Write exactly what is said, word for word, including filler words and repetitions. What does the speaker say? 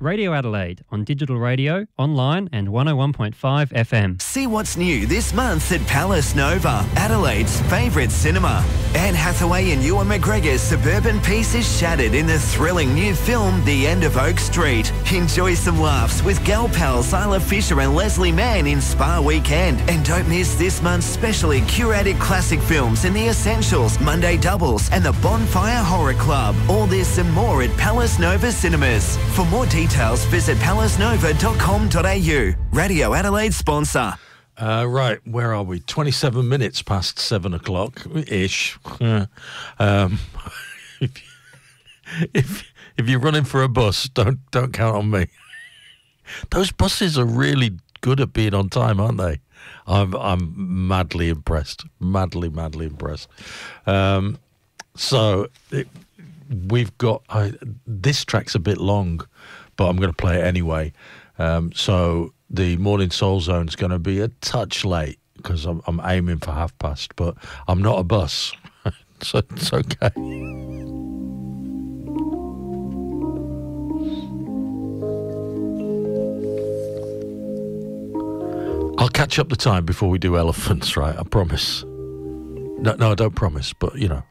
Radio Adelaide on digital radio, online and one oh one point five F M. See what's new this month at Palace Nova, Adelaide's favourite cinema. Anne Hathaway and Ewan McGregor's suburban peace is shattered in the thrilling new film The End of Oak Street. Enjoy some laughs with gal pals Isla Fisher and Leslie Mann in Spa Weekend. And don't miss this month's specially curated classic films in The Essentials, Monday Doubles and the Bonfire Horror Club. All this and more at Palace Nova Cinemas. For more details, visit palace nova dot com dot a u. Radio Adelaide sponsor. Uh, right, where are we? twenty-seven minutes past seven o'clock-ish. Uh, um, if, if, if you're running for a bus, don't don't count on me. Those buses are really good at being on time, aren't they? I'm I'm madly impressed. Madly, madly impressed. Um, so it, we've got... I, this track's a bit long, but I'm going to play it anyway. Um, so... The Morning Soul Zone's going to be a touch late because I'm, I'm aiming for half past, but I'm not a bus, so it's okay. I'll catch up the time before we do elephants, right? I promise. No, no, I don't promise, but, you know,